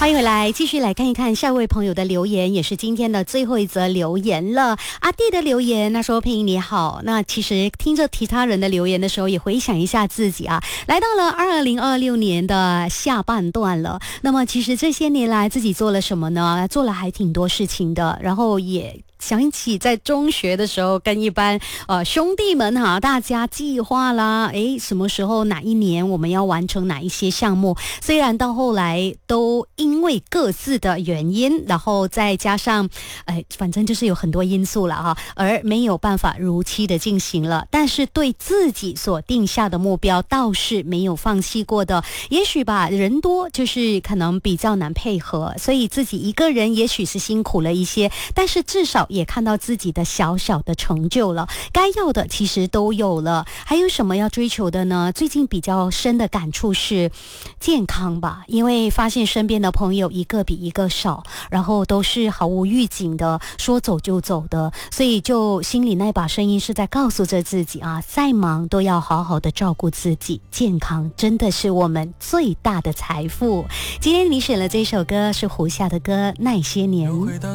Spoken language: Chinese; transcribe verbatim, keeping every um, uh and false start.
欢迎回来，继续来看一看下一位朋友的留言，也是今天的最后一则留言了。阿弟的留言，他说：“佩莹你好。”那其实听着其他人的留言的时候，也回想一下自己啊，来到了二零二六年的下半段了。那么其实这些年来自己做了什么呢？做了还挺多事情的，然后也想起在中学的时候跟一班呃兄弟们哈，大家计划啦，诶，什么时候哪一年我们要完成哪一些项目，虽然到后来都因为各自的原因，然后再加上哎，反正就是有很多因素了哈，而没有办法如期的进行了，但是对自己所定下的目标倒是没有放弃过的。也许吧，人多就是可能比较难配合，所以自己一个人也许是辛苦了一些，但是至少也看到自己的小小的成就了，该要的其实都有了。还有什么要追求的呢？最近比较深的感触是健康吧，因为发现身边的朋友一个比一个少，然后都是毫无预警的说走就走的，所以就心里那把声音是在告诉着自己啊，再忙都要好好的照顾自己，健康真的是我们最大的财富。今天你选了这首歌是胡夏的歌《那些年》。